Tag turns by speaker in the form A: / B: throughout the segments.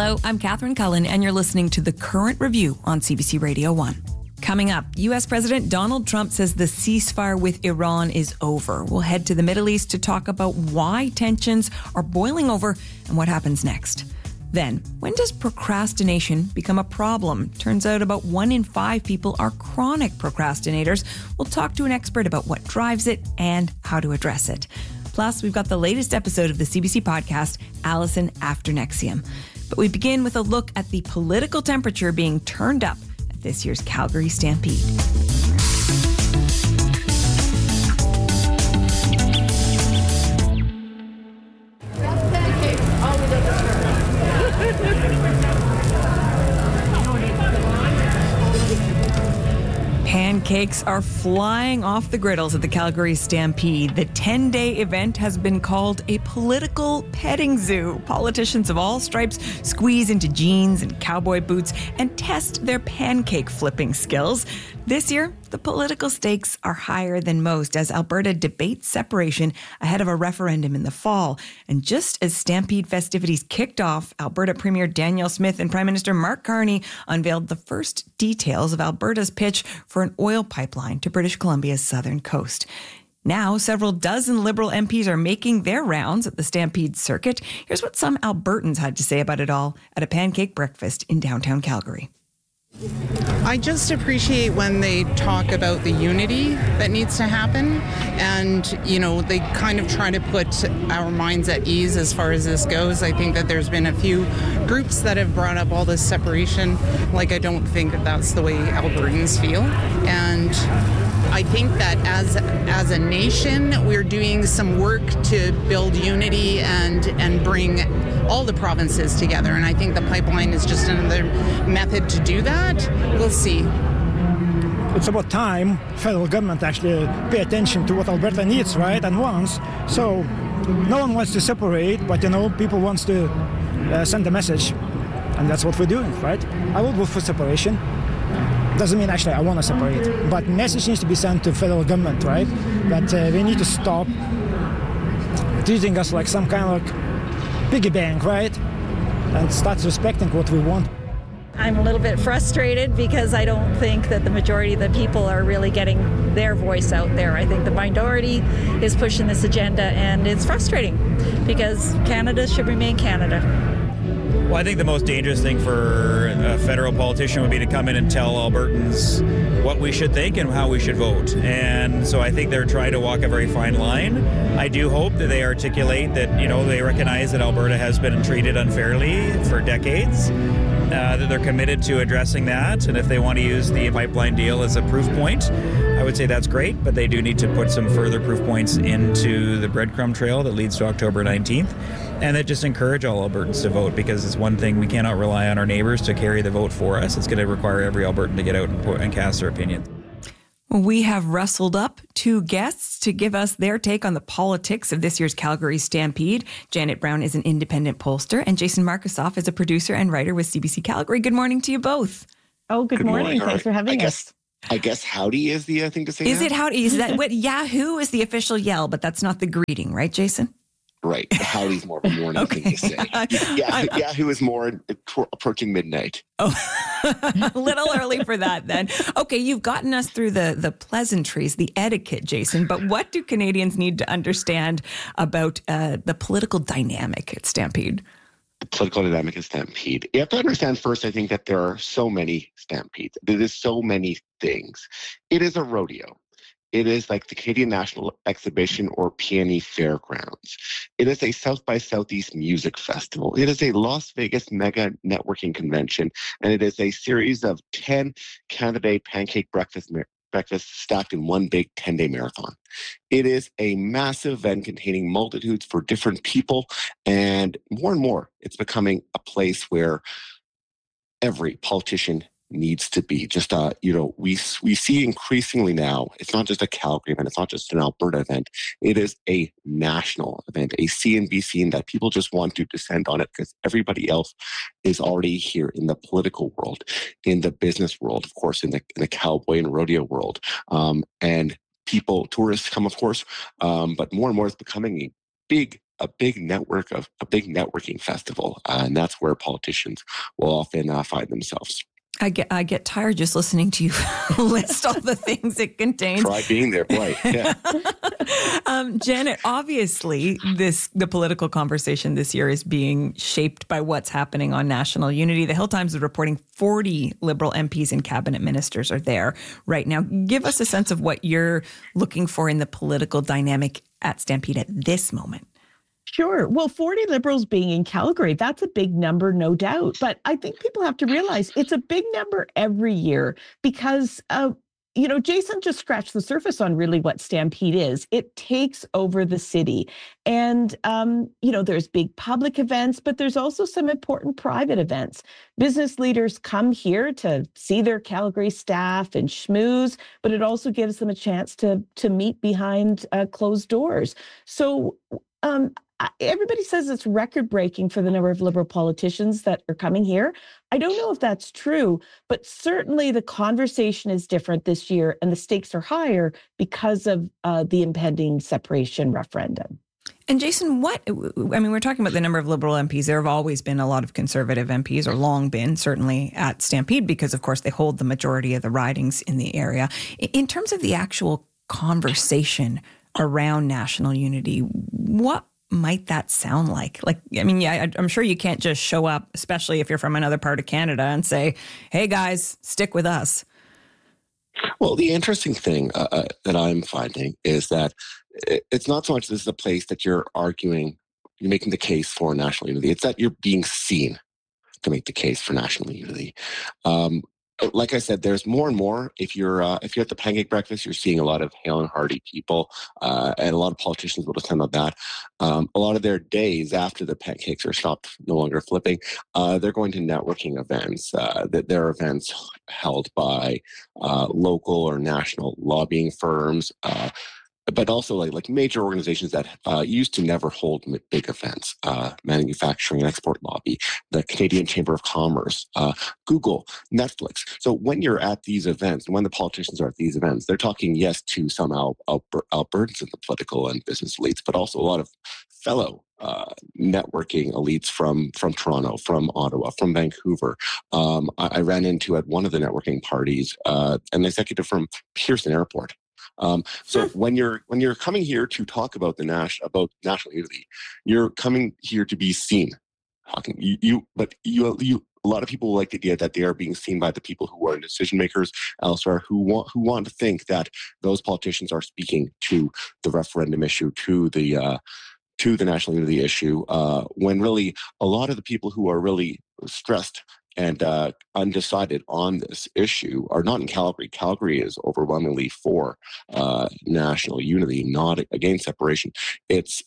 A: Hello, I'm Catherine Cullen, and you're listening to The Current Review on CBC Radio 1. Coming up, U.S. President Donald Trump says the ceasefire with Iran is over. We'll head to the Middle East to talk about why tensions are boiling over and what happens next. Then, when does procrastination become a problem? Turns out about 1 in 5 people are chronic procrastinators. We'll talk to an expert about what drives it and how to address it. Plus, we've got the latest episode of the CBC podcast, Allison After NXIVM. But we begin with a look at the political temperature being turned up at this year's Calgary Stampede. Pancakes are flying off the griddles at the Calgary Stampede. The 10-day event has been called a political petting zoo. Politicians of all stripes squeeze into jeans and cowboy boots and test their pancake flipping skills. This year, the political stakes are higher than most as Alberta debates separation ahead of a referendum in the fall. And just as Stampede festivities kicked off, Alberta Premier Danielle Smith and Prime Minister Mark Carney unveiled the first details of Alberta's pitch for an oil pipeline to British Columbia's southern coast. Now, several dozen Liberal MPs are making their rounds at the Stampede circuit. Here's what some Albertans had to say about it all at a pancake breakfast in downtown Calgary.
B: I just appreciate when they talk about the unity that needs to happen, and, you know, they kind of try to put our minds at ease as far as this goes. I think that there's been a few groups that have brought up all this separation. Like, I don't think that that's the way Albertans feel. And I think that as a nation, we're doing some work to build unity and bring all the provinces together. And I think the pipeline is just another method to do that. We'll see.
C: It's about time federal government actually pay attention to what Alberta needs, right, and wants. So no one wants to separate, but, you know, people wants to send a message. And that's what we're doing, right? I will vote for separation. Doesn't mean actually I want to separate, but message needs to be sent to federal government, right? That we need to stop treating us like some kind of piggy bank, right? And start respecting what we want.
D: I'm a little bit frustrated because I don't think that the majority of the people are really getting their voice out there. I think the minority is pushing this agenda, and it's frustrating because Canada should remain Canada.
E: Well, I think the most dangerous thing for a federal politician would be to come in and tell Albertans what we should think and how we should vote. And so I think they're trying to walk a very fine line. I do hope that they articulate that, you know, they recognize that Alberta has been treated unfairly for decades, that they're committed to addressing that. And if they want to use the pipeline deal as a proof point, I would say that's great, but they do need to put some further proof points into the breadcrumb trail that leads to October 19th. And that just encourage all Albertans to vote, because it's one thing, we cannot rely on our neighbors to carry the vote for us. It's going to require every Albertan to get out and cast their opinion.
A: We have rustled up 2 guests to give us their take on the politics of this year's Calgary Stampede. Janet Brown is an independent pollster, and Jason Markusoff is a producer and writer with CBC Calgary. Good morning to you both.
F: Oh, good morning. Thanks for having us.
G: I guess howdy is the thing to say.
A: Is it howdy? Is that what Yahoo is the official yell, but that's not the greeting, right, Jason?
G: Right. Howdy's more of a morning thing to say. Yahoo is more approaching midnight.
A: Oh, a little early for that then. Okay, you've gotten us through the pleasantries, the etiquette, Jason, but what do Canadians need to understand about the political dynamic at Stampede?
G: The political dynamic at Stampede. You have to understand first, I think, that there are so many Stampedes. There is so many things. It is a rodeo. It is like the Canadian National Exhibition or PNE Fairgrounds. It is a South by Southeast music festival. It is a Las Vegas mega networking convention, and it is a series of 10 Canada pancake breakfasts stacked in one big 10-day marathon. It is a massive event containing multitudes for different people, and more, it's becoming a place where every politician needs to be. Just, we see increasingly now, it's not just a Calgary event, it's not just an Alberta event, it is a national event, a CNBC that people just want to descend on it because everybody else is already here in the political world, in the business world, of course, in the cowboy and rodeo world. And tourists come, of course, but more and more it's becoming a big a big networking festival, and that's where politicians will often find themselves.
A: I get tired just listening to you list all the things it contains.
G: Try being there, boy. Yeah.
A: Janet, obviously, the political conversation this year is being shaped by what's happening on National Unity. The Hill Times is reporting 40 Liberal MPs and cabinet ministers are there right now. Give us a sense of what you're looking for in the political dynamic at Stampede at this moment.
F: Sure. Well, 40 Liberals being in Calgary, that's a big number, no doubt. But I think people have to realize it's a big number every year because, Jason just scratched the surface on really what Stampede is. It takes over the city. And, there's big public events, but there's also some important private events. Business leaders come here to see their Calgary staff and schmooze, but it also gives them a chance to meet behind closed doors. So, everybody says it's record-breaking for the number of Liberal politicians that are coming here. I don't know if that's true, but certainly the conversation is different this year and the stakes are higher because of the impending separation referendum.
A: And Jason, we're talking about the number of Liberal MPs. There have always been a lot of Conservative MPs, or long been, certainly at Stampede, because, of course, they hold the majority of the ridings in the area. In terms of the actual conversation around National Unity, what might that sound like? I'm sure you can't just show up, especially if you're from another part of Canada, and say, hey, guys, stick with us.
G: Well, the interesting thing that I'm finding is that it's not so much this is a place that you're making the case for national unity. It's that you're being seen to make the case for national unity. Like I said, there's more and more. If you're at the pancake breakfast, you're seeing a lot of hale and hearty people, and a lot of politicians will attend on that. A lot of their days after the pancakes are stopped, no longer flipping, they're going to networking events. That there are events held by local or national lobbying firms. But also like major organizations that used to never hold big events, Manufacturing and Export Lobby, the Canadian Chamber of Commerce, Google, Netflix. So when you're at these events, when the politicians are at these events, they're talking, yes, to some Albertans in the political and business elites, but also a lot of fellow networking elites from Toronto, from Ottawa, from Vancouver. I ran into at one of the networking parties an executive from Pearson Airport. So when you're coming here to talk about about national unity, you're coming here to be seen. But a lot of people like the idea that they are being seen by the people who are decision makers elsewhere, who want to think that those politicians are speaking to the referendum issue, to the national unity issue, when really a lot of the people who are really stressed and undecided on this issue are not in Calgary. Calgary is overwhelmingly for national unity, not against separation. It's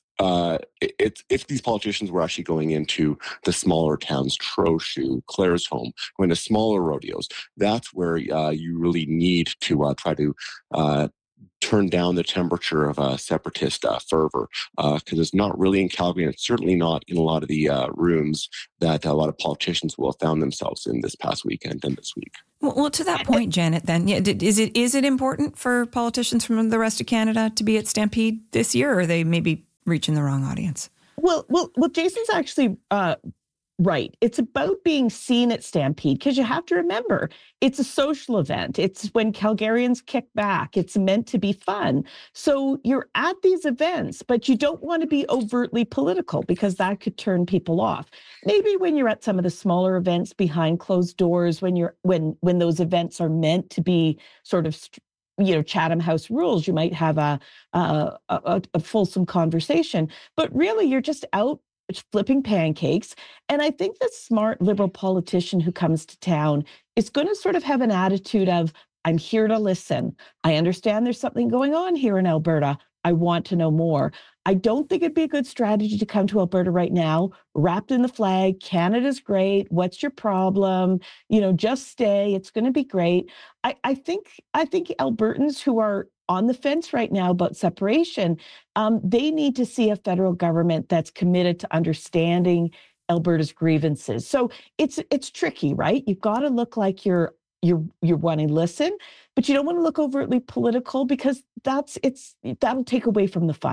G: if these politicians were actually going into the smaller towns, Trochu, Claresholm, going to smaller rodeos, that's where you really need to try to turn down the temperature of separatist fervor, because it's not really in Calgary, and it's certainly not in a lot of the rooms that a lot of politicians will have found themselves in this past weekend and this week.
A: Well, to that point, Janet, then, is it important for politicians from the rest of Canada to be at Stampede this year, or are they maybe reaching the wrong audience?
F: Well, Jason's actually right. It's about being seen at Stampede, because you have to remember, it's a social event. It's when Calgarians kick back. It's meant to be fun. So you're at these events, but you don't want to be overtly political, because that could turn people off. Maybe when you're at some of the smaller events behind closed doors, when those events are meant to be sort of Chatham House rules, you might have a fulsome conversation. But really, you're just out flipping pancakes. And I think the smart Liberal politician who comes to town is going to sort of have an attitude of, I'm here to listen. I understand there's something going on here in Alberta. I want to know more. I don't think it'd be a good strategy to come to Alberta right now, wrapped in the flag. Canada's great. What's your problem? Just stay. It's going to be great. I think Albertans who are on the fence right now about separation, they need to see a federal government that's committed to understanding Alberta's grievances. So it's tricky, right? You've got to look like you're wanting to listen, but you don't want to look overtly political, because that'll take away from the fun.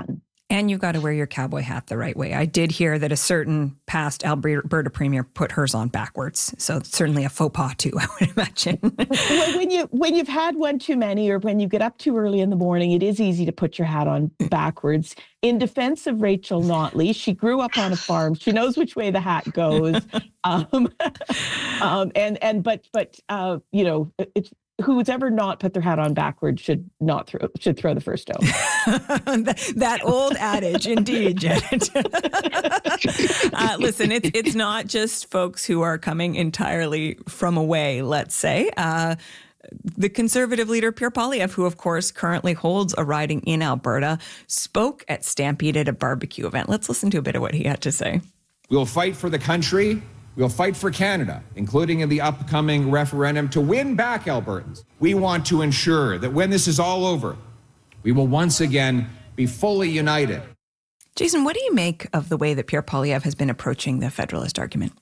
A: And you've got to wear your cowboy hat the right way. I did hear that a certain past Alberta premier put hers on backwards. So it's certainly a faux pas too, I would imagine.
F: Well, when you've had one too many, or when you get up too early in the morning, it is easy to put your hat on backwards. In defense of Rachel Notley, she grew up on a farm. She knows which way the hat goes. Who's ever not put their hat on backwards should throw the first stone.
A: That old adage, indeed, Janet. Listen, it's not just folks who are coming entirely from away, let's say. The Conservative leader, Pierre Poilievre, who, of course, currently holds a riding in Alberta, spoke at Stampede at a barbecue event. Let's listen to a bit of what he had to say.
H: We'll fight for the country. We'll fight for Canada, including in the upcoming referendum, to win back Albertans. We want to ensure that when this is all over, we will once again be fully united.
A: Jason, what do you make of the way that Pierre Poilievre has been approaching the Federalist argument?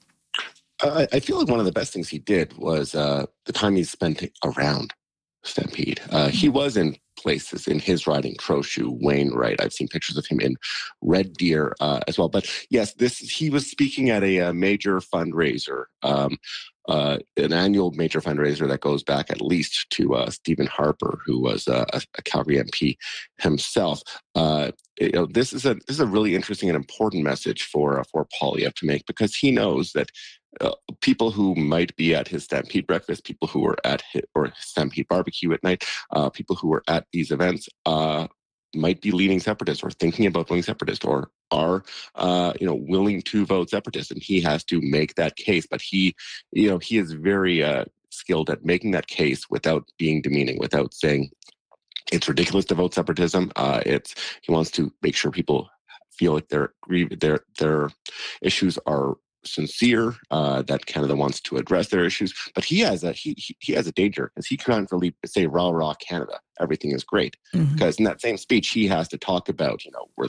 G: I feel like one of the best things he did was the time he spent around Stampede. He was in places in his riding, Trochu, Wainwright. I've seen pictures of him in Red Deer as well. But yes, he was speaking at a major fundraiser, an annual major fundraiser that goes back at least to Stephen Harper, who was a Calgary MP himself. This is a really interesting and important message for Poilievre to make, because he knows that people who might be at his Stampede breakfast, people who are at or Stampede barbecue at night, people who are at these events might be leaning separatist or thinking about voting separatist or are willing to vote separatist, and he has to make that case. But he is very skilled at making that case without being demeaning, without saying it's ridiculous to vote separatism. He wants to make sure people feel like their issues are sincere, that Canada wants to address their issues. But he has a danger, because he can't really say rah rah Canada, everything is great, because in that same speech he has to talk about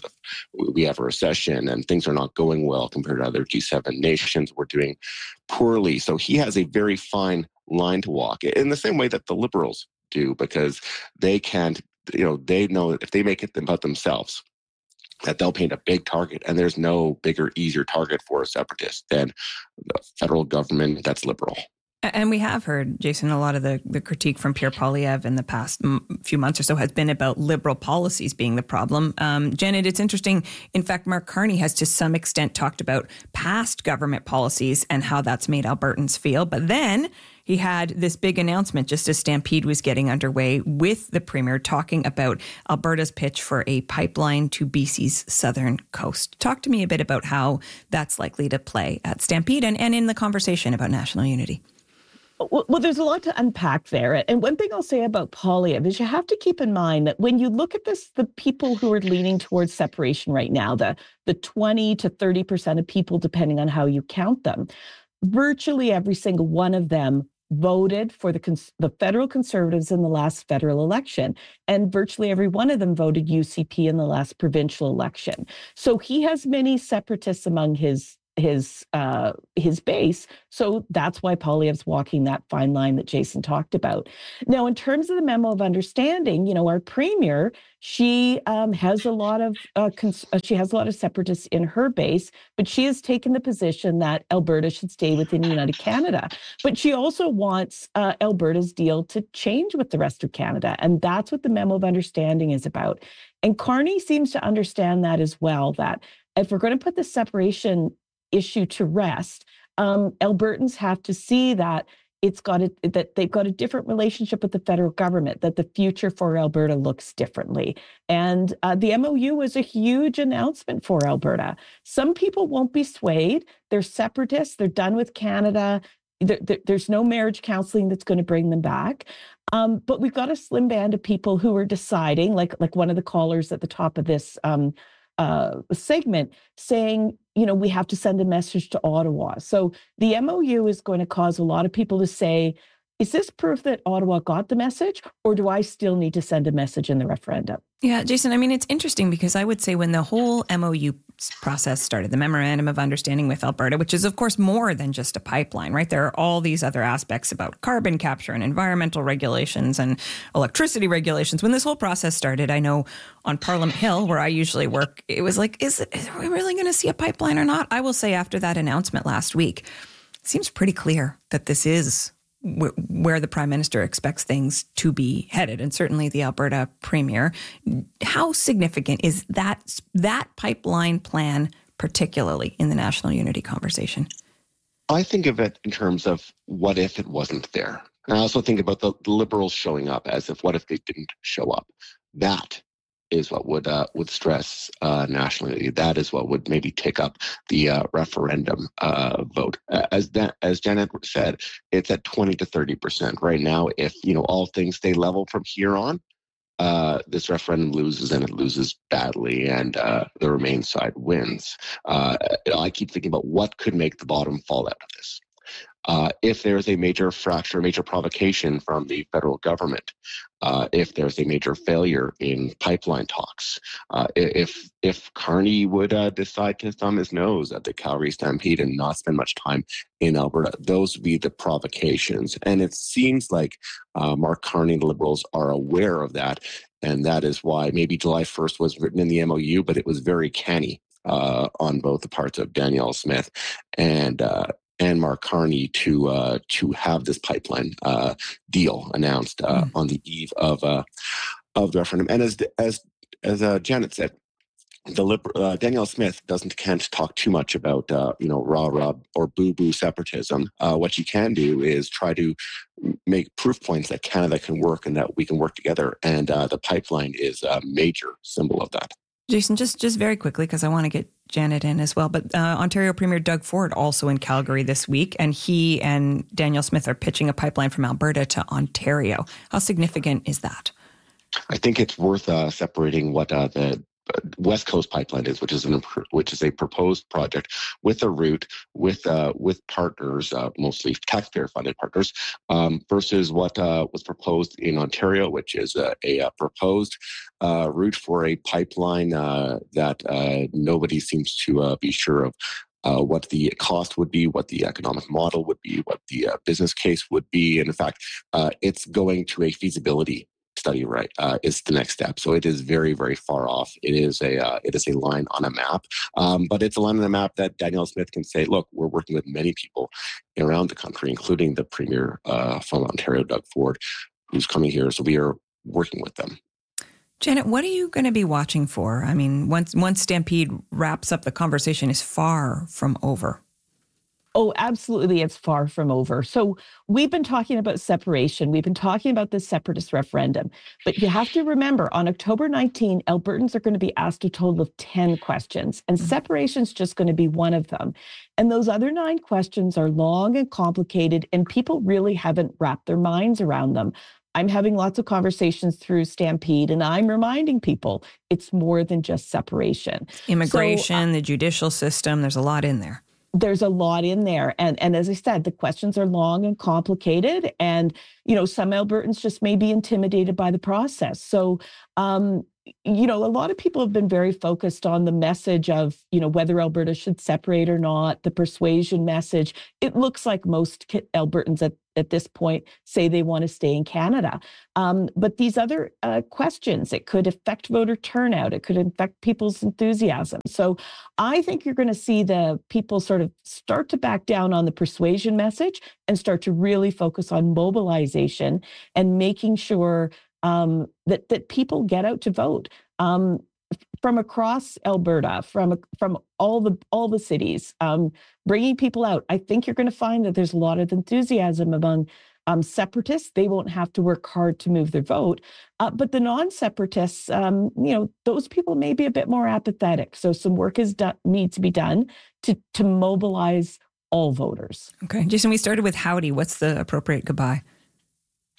G: we have a recession and things are not going well compared to other G7 nations. We're doing poorly. So he has a very fine line to walk, in the same way that the Liberals do, because they can't. They know that if they make it about themselves, that they'll paint a big target, and there's no bigger, easier target for a separatist than the federal government that's liberal.
A: And we have heard, Jason, a lot of the critique from Pierre Poilievre in the past few months or so has been about liberal policies being the problem. Janet, it's interesting. In fact, Mark Carney has to some extent talked about past government policies and how that's made Albertans feel. But then he had this big announcement just as Stampede was getting underway with the Premier talking about Alberta's pitch for a pipeline to BC's southern coast. Talk to me a bit about how that's likely to play at Stampede and in the conversation about national unity.
F: Well, there's a lot to unpack there. And one thing I'll say about Poilievre is you have to keep in mind that when you look at this, the people who are leaning towards separation right now, the 20 to 30% of people, depending on how you count them, virtually every single one of them voted for the federal Conservatives in the last federal election, and virtually every one of them voted UCP in the last provincial election. So he has many separatists among his base. So that's why Poilievre's walking that fine line that Jason talked about. Now, in terms of the memo of understanding, our premier, she has a lot of separatists in her base, but she has taken the position that Alberta should stay within United Canada. But she also wants Alberta's deal to change with the rest of Canada, and that's what the memo of understanding is about. And Carney seems to understand that as well. That if we're going to put the separation issue to rest, Albertans have to see that that they've got a different relationship with the federal government, that the future for Alberta looks differently. And the MOU was a huge announcement for Alberta. Some people won't be swayed. They're separatists. They're done with Canada. There's no marriage counseling that's going to bring them back. But we've got a slim band of people who are deciding, like one of the callers at the top of this segment, saying, we have to send a message to Ottawa. So the MOU is going to cause a lot of people to say, Is this proof that Ottawa got the message, or do I still need to send a message in the referendum?
A: Yeah, Jason, I mean, it's interesting because I would say when the whole MOU process started, the Memorandum of Understanding with Alberta, which is, of course, more than just a pipeline, right? There are all these other aspects about carbon capture and environmental regulations and electricity regulations. When this whole process started, I know on Parliament Hill, where I usually work, it was like, are we really going to see a pipeline or not? I will say after that announcement last week, it seems pretty clear that this is where the Prime Minister expects things to be headed, and certainly the Alberta Premier. How significant is that pipeline plan, particularly in the national unity conversation?
G: I think of it in terms of what if it wasn't there. And I also think about the Liberals showing up as if what if they didn't show up. That is what would stress nationally. That is what would maybe take up the referendum vote. As Janet said, it's at 20 to 30% right now. If all things stay level from here on, this referendum loses, and it loses badly, and the Remain side wins. I keep thinking about what could make the bottom fall out of this. If there's a major fracture, major provocation from the federal government, if there's a major failure in pipeline talks, if Carney would decide to thumb his nose at the Calgary Stampede and not spend much time in Alberta, those would be the provocations. And it seems like Mark Carney and the Liberals are aware of that, and that is why maybe July 1st was written in the MOU, but it was very canny on both the parts of Danielle Smith and Mark Carney to have this pipeline deal announced on the eve of the referendum. And as Janet said, Danielle Smith can't talk too much about rah-rah or boo-boo separatism. What she can do is try to make proof points that Canada can work and that we can work together. And the pipeline is a major symbol of that.
A: Jason, just very quickly, because I want to get Janet in as well, but Ontario Premier Doug Ford also in Calgary this week, and he and Danielle Smith are pitching a pipeline from Alberta to Ontario. How significant is that?
G: I think it's worth separating what the West Coast Pipeline is, which is a proposed project with a route with partners, mostly taxpayer-funded partners, versus what was proposed in Ontario, which is a proposed route for a pipeline that nobody seems to be sure of. What the cost would be, what the economic model would be, what the business case would be. And in fact, it's going to a feasibility study, right, is the next step. So it is very, very far off. It is a line on a map, but it's a line on a map that Danielle Smith can say, look, we're working with many people around the country, including the Premier from Ontario, Doug Ford, who's coming here. So we are working with them.
A: Janet, what are you going to be watching for? I mean, once Stampede wraps up, the conversation is far from over.
F: Oh, absolutely. It's far from over. So we've been talking about separation. We've been talking about the separatist referendum. But you have to remember, on October 19, Albertans are going to be asked a total of 10 questions, and separation is just going to be one of them. And those other 9 questions are long and complicated, and people really haven't wrapped their minds around them. I'm having lots of conversations through Stampede, and I'm reminding people it's more than just separation.
A: Immigration, the judicial system, there's a lot in there.
F: There's a lot in there. And as I said, the questions are long and complicated. And, some Albertans just may be intimidated by the process. So, a lot of people have been very focused on the message of, whether Alberta should separate or not, the persuasion message. It looks like most Albertans at this point say they want to stay in Canada. But these other questions, it could affect voter turnout. It could affect people's enthusiasm. So I think you're going to see the people sort of start to back down on the persuasion message and start to really focus on mobilization and making sure that people get out to vote from across Alberta, from all the cities, bringing people out. I think you're going to find that there's a lot of enthusiasm among separatists. They won't have to work hard to move their vote, but the non-separatists, those people may be a bit more apathetic. So some work needs to be done to mobilize all voters.
A: Okay, Jason, we started with howdy. What's the appropriate goodbye?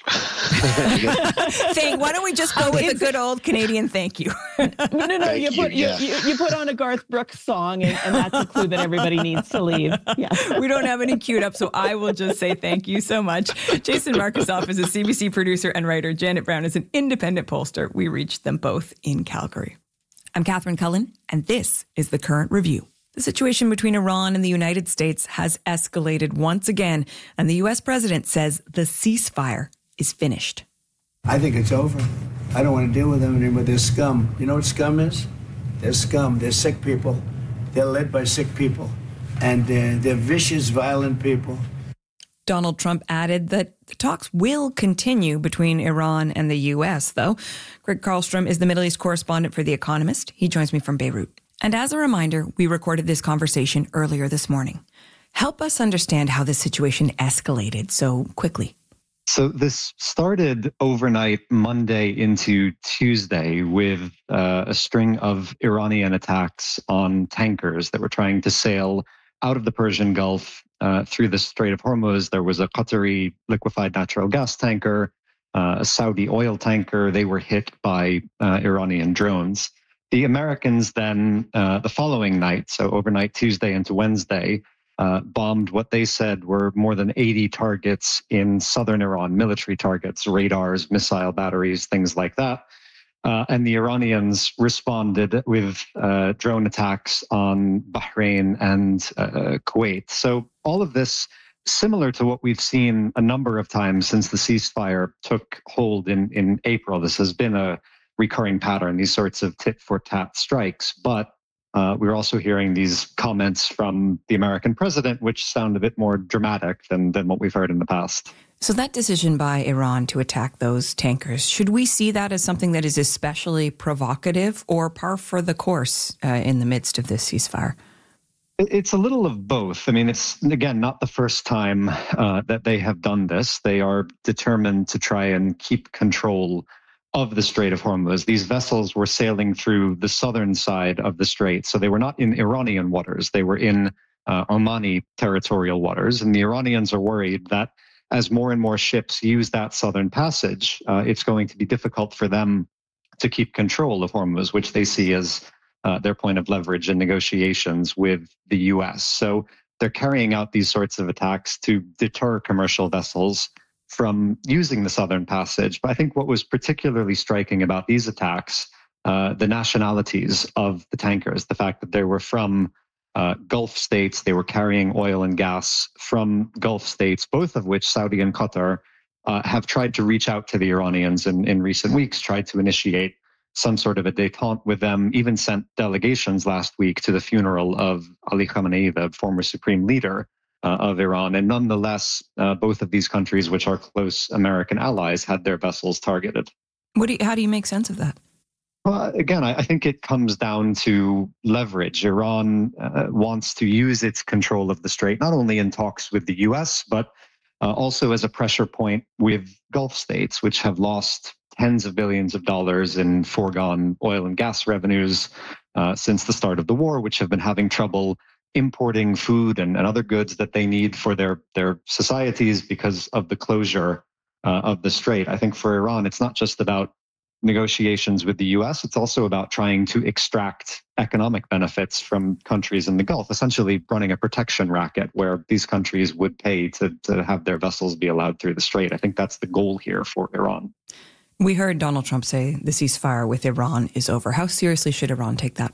A: Why don't we just go with a good old Canadian thank you?
F: No. You put on a Garth Brooks song, and that's a clue that everybody needs to leave. Yeah.
A: We don't have any queued up, so I will just say thank you so much. Jason Markusoff is a CBC producer and writer. Janet Brown is an independent pollster. We reached them both in Calgary. I'm Catherine Cullen, and this is The Current Review. The situation between Iran and the United States has escalated once again, and the U.S. president says the ceasefire is finished.
I: I think it's over. I don't want to deal with them anymore. They're scum. You know what scum is? They're scum. They're sick people. They're led by sick people. And they're vicious, violent people.
A: Donald Trump added that the talks will continue between Iran and the U.S., though. Greg Karlstrom is the Middle East correspondent for The Economist. He joins me from Beirut. And as a reminder, we recorded this conversation earlier this morning. Help us understand how this situation escalated so quickly.
J: So this started overnight Monday into Tuesday with a string of Iranian attacks on tankers that were trying to sail out of the Persian Gulf through the Strait of Hormuz. There was a Qatari liquefied natural gas tanker, a Saudi oil tanker. They were hit by Iranian drones. The Americans then, the following night, so overnight Tuesday into Wednesday, bombed what they said were more than 80 targets in southern Iran, military targets, radars, missile batteries, things like that. And the Iranians responded with drone attacks on Bahrain and Kuwait. So all of this, similar to what we've seen a number of times since the ceasefire took hold in April. This has been a recurring pattern, these sorts of tit-for-tat strikes. But we're also hearing these comments from the American president, which sound a bit more dramatic than what we've heard in the past.
A: So that decision by Iran to attack those tankers, should we see that as something that is especially provocative or par for the course in the midst of this ceasefire?
J: It's a little of both. I mean, it's, again, not the first time that they have done this. They are determined to try and keep control of the Strait of Hormuz. These vessels were sailing through the southern side of the strait, so they were not in Iranian waters. They were in Omani territorial waters, and the Iranians are worried that as more and more ships use that southern passage, it's going to be difficult for them to keep control of Hormuz, which they see as their point of leverage in negotiations with the U.S. So they're carrying out these sorts of attacks to deter commercial vessels from using the southern passage. But I think what was particularly striking about these attacks, the nationalities of the tankers, the fact that they were from Gulf states, they were carrying oil and gas from Gulf states, both of which Saudi and Qatar have tried to reach out to the Iranians in recent weeks, tried to initiate some sort of a détente with them, even sent delegations last week to the funeral of Ali Khamenei, the former supreme leader of Iran. And nonetheless, both of these countries, which are close American allies, had their vessels targeted.
A: How do you make sense of that?
J: Well, again, I think it comes down to leverage. Iran wants to use its control of the strait, not only in talks with the U.S., but also as a pressure point with Gulf states, which have lost tens of billions of dollars in foregone oil and gas revenues since the start of the war, which have been having trouble importing food and other goods that they need for their societies because of the closure of the strait. I think for Iran, it's not just about negotiations with the U.S., it's also about trying to extract economic benefits from countries in the Gulf, essentially running a protection racket where these countries would pay to have their vessels be allowed through the strait. I think that's the goal here for Iran.
A: We heard Donald Trump say the ceasefire with Iran is over. How seriously should Iran take that?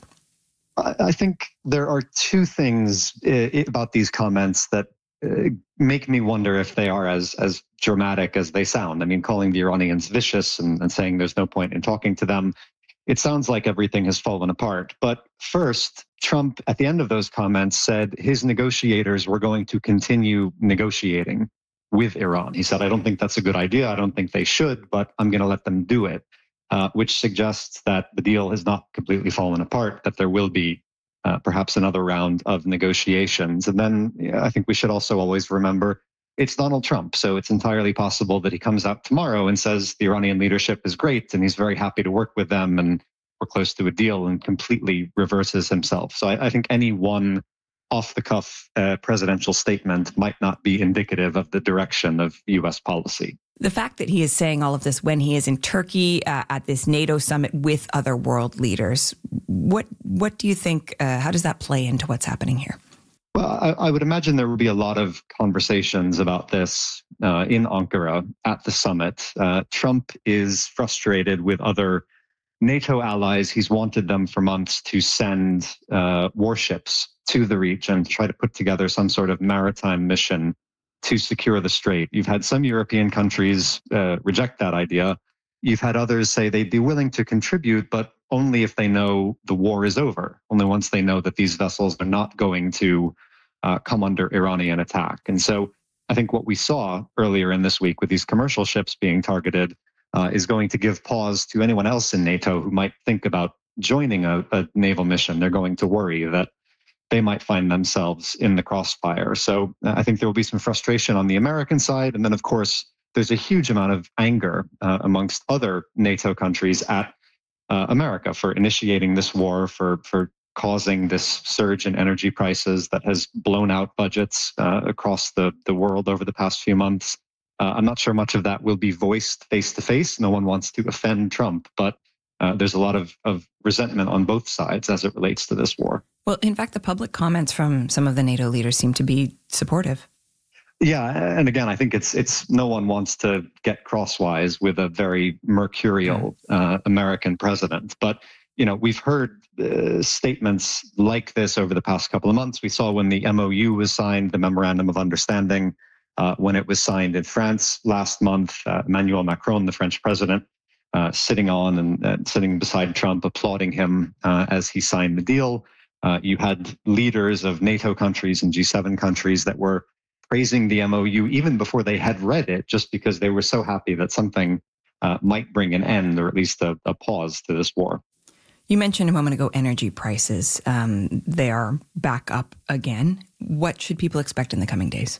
J: I think there are two things about these comments that make me wonder if they are as dramatic as they sound. I mean, calling the Iranians vicious and saying there's no point in talking to them, it sounds like everything has fallen apart. But first, Trump, at the end of those comments, said his negotiators were going to continue negotiating with Iran. He said, I don't think that's a good idea. I don't think they should, but I'm going to let them do it. Which suggests that the deal has not completely fallen apart, that there will be perhaps another round of negotiations. And then I think we should also always remember it's Donald Trump. So it's entirely possible that he comes out tomorrow and says the Iranian leadership is great and he's very happy to work with them and we're close to a deal, and completely reverses himself. So I think any one off-the-cuff presidential statement might not be indicative of the direction of U.S. policy.
A: The fact that he is saying all of this when he is in Turkey at this NATO summit with other world leaders, what do you think, how does that play into what's happening here?
J: Well, I would imagine there will be a lot of conversations about this in Ankara at the summit. Trump is frustrated with other NATO allies. He's wanted them for months to send warships to the region to try to put together some sort of maritime mission to secure the strait. You've had some European countries reject that idea. You've had others say they'd be willing to contribute, but only if they know the war is over, only once they know that these vessels are not going to come under Iranian attack. And so I think what we saw earlier in this week with these commercial ships being targeted is going to give pause to anyone else in NATO who might think about joining a naval mission. They're going to worry that they might find themselves in the crossfire. So I think there will be some frustration on the American side. And then, of course, there's a huge amount of anger amongst other NATO countries at America for initiating this war, for causing this surge in energy prices that has blown out budgets across the world over the past few months. I'm not sure much of that will be voiced face-to-face. No one wants to offend Trump, but there's a lot of resentment on both sides as it relates to this war.
A: Well, in fact, the public comments from some of the NATO leaders seem to be supportive.
J: Yeah, and again, I think it's no one wants to get crosswise with a very mercurial American president. But, you know, we've heard statements like this over the past couple of months. We saw when the MOU was signed, the Memorandum of Understanding, when it was signed in France last month. Emmanuel Macron, the French president, sitting on and sitting beside Trump, applauding him as he signed the deal. You had leaders of NATO countries and G7 countries that were praising the MOU even before they had read it, just because they were so happy that something might bring an end or at least a pause to this war.
A: You mentioned a moment ago energy prices. They are back up again. What should people expect in the coming days?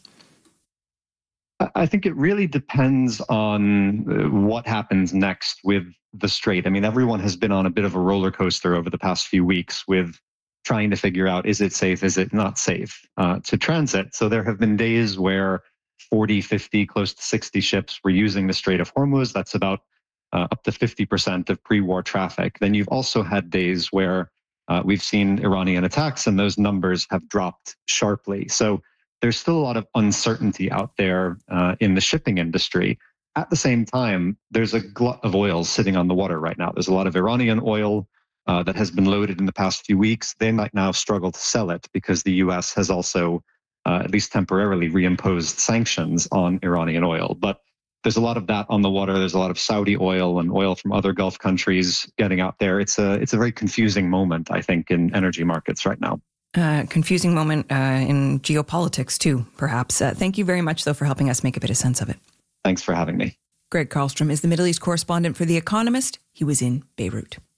J: I think it really depends on what happens next with the Strait. I mean, everyone has been on a bit of a roller coaster over the past few weeks with trying to figure out, is it safe, is it not safe to transit? So there have been days where 40, 50, close to 60 ships were using the Strait of Hormuz. That's about up to 50% of pre-war traffic. Then you've also had days where we've seen Iranian attacks and those numbers have dropped sharply. So there's still a lot of uncertainty out there in the shipping industry. At the same time, there's a glut of oil sitting on the water right now. There's a lot of Iranian oil that has been loaded in the past few weeks. They might now struggle to sell it because the U.S. has also, at least temporarily, reimposed sanctions on Iranian oil. But there's a lot of that on the water. There's a lot of Saudi oil and oil from other Gulf countries getting out there. It's a very confusing moment, I think, in energy markets right now.
A: Confusing moment in geopolitics, too, perhaps. Thank you very much, though, for helping us make a bit of sense of it.
J: Thanks for having me.
A: Greg Carlstrom is the Middle East correspondent for The Economist. He was in Beirut.